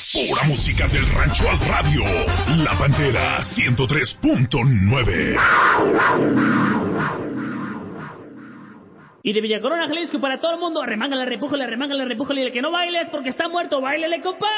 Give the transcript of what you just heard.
Pura música del rancho al radio. La Pantera 103.9. Y de Villa Corona, Jalisco, para todo el mundo, arremángale, repújale, y el que no baile es porque está muerto, báilele, compa.